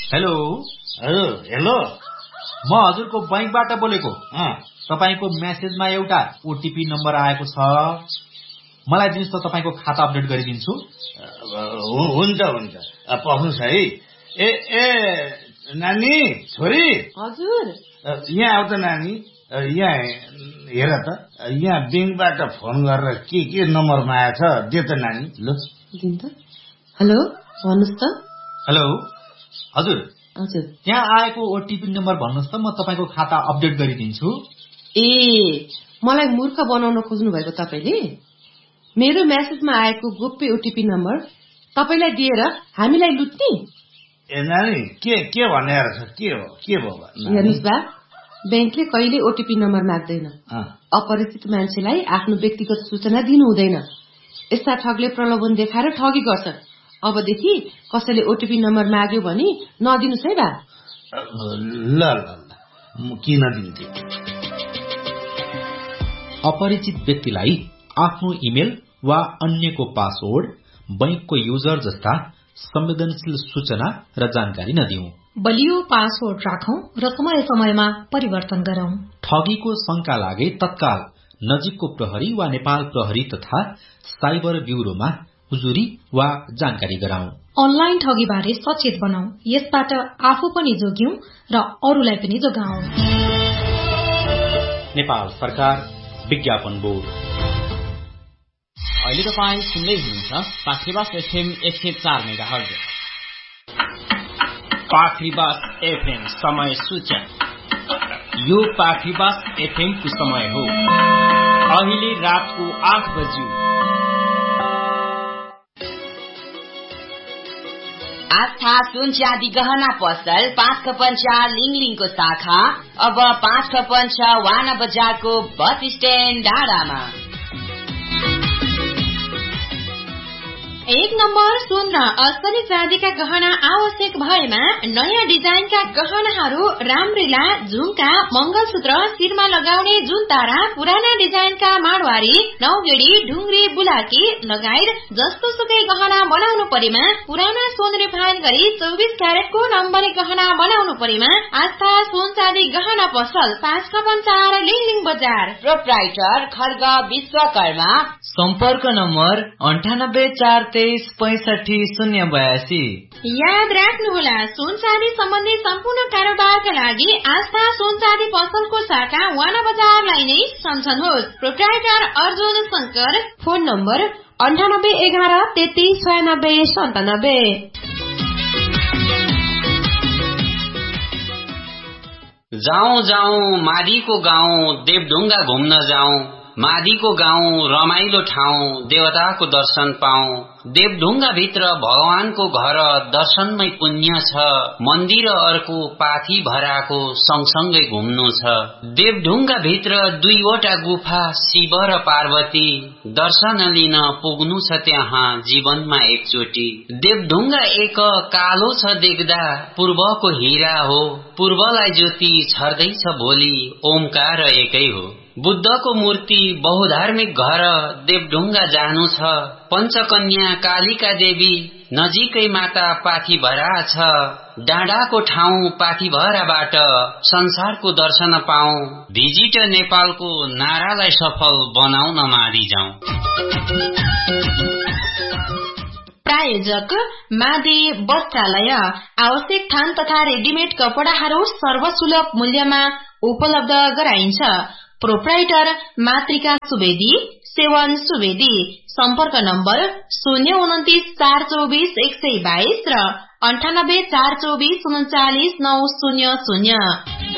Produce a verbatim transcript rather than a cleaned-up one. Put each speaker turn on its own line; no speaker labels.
Hello
हजुर hello
म हजुरको बैंकबाट बोलेको। तपाईको मेसेजमा एउटा ओटीपी नम्बर आएको छ, मलाई दिनुस् त तपाईको खाता अपडेट गरिदिन्छु।
हुन्छ हुन्छ पस्नुस् है। ए ए नानी छोरी
हजुर
यहाँ आउ त नानी। यहाँ हेर त, यहाँ बैंकबाट फोन गरेर के के नम्बरमा आएछ दे त नानी। ल
दिन त। हेलो भन्नुस् त।
हेलो हजुर
हजुर
त्यहाँ आएको ओटीपी नम्बर भन्नुस् त, म तपाईको खाता अपडेट गरिदिन्छु।
ए मलाई मूर्ख बनाउन खोज्नु भएको तपाईले? मेरो मेसेजमा आएको गोप्य ओटीपी नम्बर तपाईलाई दिएर हामीलाई लुट्ने?
ए नानी के के भनेर छ? के हो के भयो?
हेर्नुस् बा, बैंकले कहिले ओटीपी नम्बर माग्दैन। अपरिचित मान्छेलाई आफ्नो व्यक्तिगत सूचना दिनु हुँदैन। यस्ता ठगले प्रलोभन देखाएर ठगी गर्छन्। अबदेखि कसैले ओटीपी नम्बर माग्यो भने नदिनुस् है बा।
ल ल म किन दिन्थे?
अपरिचित व्यक्तिलाई आफ्नो इमेल वा अन्यको पासवर्ड, बैंकको युजर जस्ता संवेदनशील सूचना र जानकारी नदिऊ।
बलियो पासवर्ड राखौं र समय समयमा परिवर्तन गरौं।
ठगीको शंका लागे तत्काल नजिकको प्रहरी वा नेपाल प्रहरी तथा साइबर ब्यूरोमा हुजुरी वा जानकारी गराउँ।
अनलाइन ठगीबारे सचेत बनाऊ। यसबाट आफू पनि जोग्यौं र अरूलाई पनि जोगाऊ।
नेपाल सरकार विज्ञापन बोर्ड।
अहिले तपाईँ सुन्दै हुनुहुन्छ पाखरीबास एफएम एक सय चार मेगाहर्ज। पाखरीबास एफएम समय सूचना। यो पाखरीबास एफएम को समय हो। अहिले रातको आठ बज्यो।
आस्था सुन चाँदी गहना पसल पाँच खपन चार लिङलिङको शाखा अब पाँच खपन छ वाना बजारको बस स्ट्यान्ड डाँडामा।
एक नम्बर सुन र अस्सली चाँदीका गहना आवश्यक भएमा नयाँ डिजाइनका गहनाहरू रामरीला, झुम्का, मंगलसूत्र, शिरमा लगाउने जुनतारा, पुराना डिजाइनका माडवारी, नौगेडी, ढुङ्ग्री, बुलाकी लगायत जस्तो सुकै गहना बनाउनु परेमा, पुराना सोन रिफाइन गरी चौबीस क्यारेटको नम्बरी गहना बनाउनु परेमा आस्था सुन चाँदी गहना पसल पाँच खपन चार लिङलिङ बजार।
प्रोप्राइटर खड्ग विश्वकर्मा।
सम्पर्क नम्बर अन्ठानब्बे चार तेइस पैंसठी शून्य बयासी।
याद राख्नुहोला, सुन चाँदी सम्बन्धी सम्पूर्ण कारोबारका लागि आस्था सुन चाँदी पसलको शाखा वाना बजारलाई नै सम्झनुहोस्। Proprietor Arjun Shankar.
Phone number अन्ठानब्बे एघार तेत्तीस छयानब्बे सन्तानब्बे।
जाउँ जाउँ मादीको गाउँ देवढुङ्गा घुम्न जाउँ। मादीको गाउँ रमाइलो ठाउँ देवताको दर्शन पाऊ। देवढुङ्गा भित्र भगवानको घर दर्शनमै पुण्य छ। मन्दिर अर्को पाथी भराको सँगसँगै घुम्नु छ। देवढुङ्गा भित्र दुईवटा गुफा शिव र पार्वती दर्शन लिन पुग्नु छ त्यहाँ जीवनमा एकचोटि। देवढुङ्गा एक कालो छ देख्दा पूर्वको हीरा हो। पूर्वलाई ज्योति छर्दैछ भोलि ओमकार एकै हो। बुद्धको मूर्ति बहुधार्मिक घर देवढुङ्गा जानु छ। पञ्चकन्या कालिका देवी नजिकै माता पाथिभरा छ। डाँडाको ठाउँ पाथिभराबाट संसारको दर्शन पाऊ। भिजिट नेपालको नारालाई सफल बनाउन मादी जाउँ।
प्रायोजक मादी वस्त्रालय। आवश्यक थान तथा रेडिमेड कपडाहरू सर्वसुलभ मूल्यमा उपलब्ध गराइन्छ। प्रोप्राइटर मातृका सुवेदी, सेवन सुवेदी। सम्पर्क नम्बर शून्य उन्तिस चार चौबीस एक सय बाइस र अन्ठानब्बे चार चौबीस उन्चालिस नौ शून्य शून्य।